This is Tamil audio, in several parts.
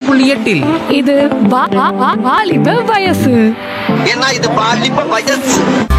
97.8 இது வாலிப வயசு. ஏன்னா இது பாலிப்ப வயசு.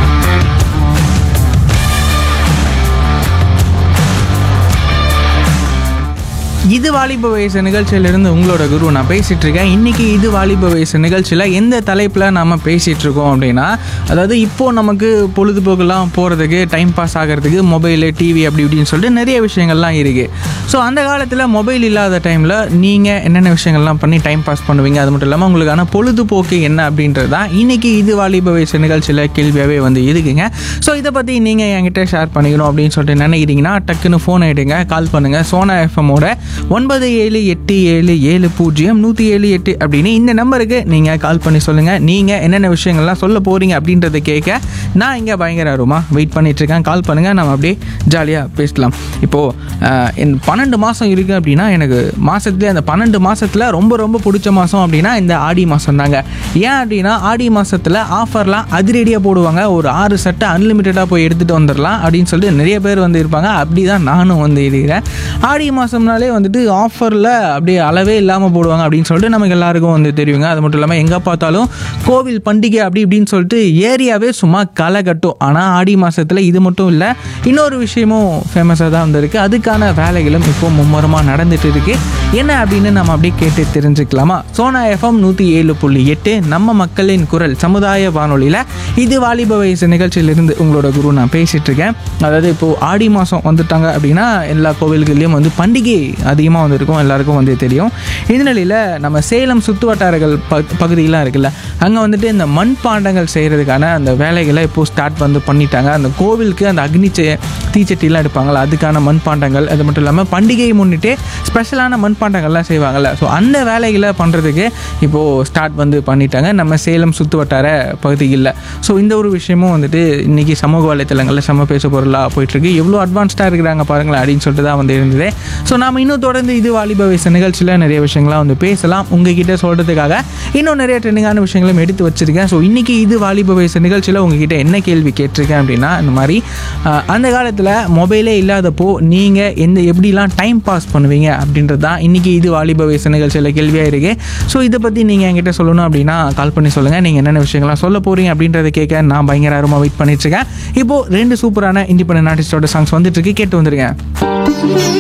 இது வாலிப வயசு நிகழ்ச்சியிலிருந்து உங்களோட குரு நான் பேசிகிட்டு இருக்கேன். இன்றைக்கி இது வாலிப வயசு நிகழ்ச்சியில் எந்த தலைப்பில் நம்ம பேசிகிட்டு இருக்கோம் அப்படின்னா, அதாவது இப்போது நமக்கு பொழுதுபோக்கெல்லாம் போகிறதுக்கு டைம் பாஸ் ஆகிறதுக்கு மொபைலு டிவி அப்படி இப்படின்னு சொல்லிட்டு நிறைய விஷயங்கள்லாம் இருக்குது. ஸோ அந்த காலத்தில் மொபைல் இல்லாத டைமில் நீங்கள் என்னென்ன விஷயங்கள்லாம் பண்ணி டைம் பாஸ் பண்ணுவீங்க, அது மட்டும் இல்லாமல் உங்களுக்கான பொழுதுபோக்கு என்ன அப்படின்றது தான் இன்றைக்கி இது வாலிப வயசு நிகழ்ச்சியில் கேள்வியாகவே வந்து இருக்குங்க. ஸோ இதை பற்றி நீங்கள் என்கிட்ட ஷேர் பண்ணிக்கணும் அப்படின்னு சொல்லிட்டு நினைக்கிறீங்கன்னா டக்குன்னு ஃபோன் ஆகிடுங்க, கால் பண்ணுங்கள். சோனா எஃப்எம்மோட 9787070178 அப்படின்னு இந்த நம்பருக்கு நீங்கள் கால் பண்ணி சொல்லுங்கள். நீங்கள் என்னென்ன விஷயங்கள்லாம் சொல்ல போகிறீங்க அப்படின்றத கேட்க நான் இங்கே பயங்கர ஆர்வமாக வெயிட் பண்ணிகிட்ருக்கேன். கால் பண்ணுங்கள், நம்ம அப்படியே ஜாலியாக பேசலாம். இப்போது 12 மாதம் இருக்குது அப்படின்னா எனக்கு மாதத்துலேயே அந்த 12 மாதத்தில் ரொம்ப ரொம்ப பிடிச்ச மாதம் அப்படின்னா இந்த ஆடி மாதம் தாங்க. ஏன் அப்படின்னா ஆடி மாதத்தில் ஆஃபர்லாம் அதிரடியாக போடுவாங்க. ஒரு 6 சட்டை அன்லிமிட்டடாக போய் எடுத்துகிட்டு வந்துடலாம் அப்படின்னு சொல்லிட்டு நிறைய பேர் வந்து இருப்பாங்க. அப்படி தான் நானும் வந்து இருக்கிறேன். ஆடி மாதம்னாலே வந்துட்டு ஆஃபரில் அப்படியே அளவே இல்லாமல் போடுவாங்க அப்படின்னு சொல்லிட்டு நமக்கு எல்லாருக்கும் வந்து தெரியுங்க. அது மட்டும் இல்லாமல் எங்கே பார்த்தாலும் கோவில் பண்டிகை அப்படி இப்படின்னு சொல்லிட்டு ஏரியாவே சும்மா களை கட்டும். ஆனால் ஆடி மாதத்தில் இது மட்டும் இல்லை, இன்னொரு விஷயமும் ஃபேமஸாக தான் வந்துருக்கு. அதுக்கான வேலைகளும் இப்போ மும்முரமாக நடந்துட்டு இருக்கு. என்ன அப்படின்னு நம்ம அப்படியே கேட்டு தெரிஞ்சுக்கலாமா? சோனா எஃப்எம் 107.8 நம்ம மக்களின் குரல் சமுதாய வானொலியில் இது வாலிப வயசு நிகழ்ச்சியிலிருந்து உங்களோட குரு நான் பேசிகிட்டு இருக்கேன். அதாவது இப்போது ஆடி மாதம் வந்துட்டாங்க அப்படின்னா எல்லா கோவில்கள்லேயும் வந்து பண்டிகை அதிகமாக வந்து இருக்கும், எல்லாருக்கும் வந்து தெரியும். இந்த நிலையில் நம்ம சேலம் சுற்று வட்டாரங்கள் பகுதியெலாம் இருக்குல்ல, அங்கே வந்துட்டு இந்த மண்பாண்டங்கள் செய்கிறதுக்கான அந்த வேலைகளை இப்போது ஸ்டார்ட் வந்து பண்ணிட்டாங்க. அந்த கோவிலுக்கு அந்த தீச்சட்டிலாம் எடுப்பாங்கள்ல, அதுக்கான மண்பாண்டங்கள், அது மட்டும் இல்லாமல் பண்டிகையை முன்னிட்டு ஸ்பெஷலான மண்பாண்டங்கள்லாம் செய்வாங்கள்ல, ஸோ அந்த வேலைகளை பண்ணுறதுக்கு இப்போது ஸ்டார்ட் வந்து பண்ணிட்டாங்க நம்ம சேலம் சுற்று வட்டார பகுதிகளில். ஸோ இந்த ஒரு விஷயமும் வந்துட்டு இன்றைக்கி சமூக வலைத்தளங்களில் செம்ம பேச பொருளாக போயிட்டுருக்கு. எவ்வளோ அட்வான்ஸ்டாக இருக்கிறாங்க பாருங்களேன் அப்படின்னு சொல்லிட்டு தான் வந்து இருந்தது. ஸோ நாம் இன்னும் தொடர்ந்து இது வாலிப வயசு நிகழ்ச்சியில் நிறைய விஷயங்கள்லாம் வந்து பேசலாம். உங்ககிட்ட சொல்கிறதுக்காக இன்னும் நிறைய ட்ரெண்டிங்கான விஷயங்களும் எடுத்து வச்சுருக்கேன். ஸோ இன்றைக்கி இது வாலிப வயசு நிகழ்ச்சியில் உங்ககிட்ட என்ன கேள்வி கேட்டிருக்கேன் அப்படின்னா, இந்த மாதிரி அந்த காலத்தில் மொபைலே இல்லாதப்போ நீங்கள் எப்படிலாம் டைம் பாஸ் பண்ணுவீங்க அப்படின்றது தான் இன்றைக்கி இது வாலிப வயசு நிகழ்ச்சியில் கேள்வியாக இருக்குது. ஸோ இதை பற்றி நீங்கள் என்கிட்ட சொல்லணும் அப்படின்னா கால் பண்ணி சொல்லுங்கள். நீங்கள் என்னென்ன விஷயங்கள்லாம் சொல்ல போகிறீங்க அப்படின்றத கேட்க நான் பயங்கர ஆர்வமாக வெயிட் பண்ணிட்டுருக்கேன். இப்போது 2 சூப்பரான இண்டிபெண்டன்ட் ஆர்டிஸ்டோட சாங்ஸ் வந்துட்டுருக்கு, கேட்டு வந்துருக்கேன்.